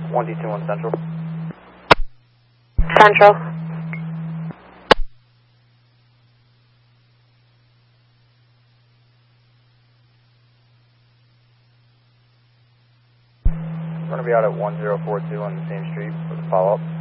1D21 Central. Central. We're going to be out at 1042 on the same street for the follow-up.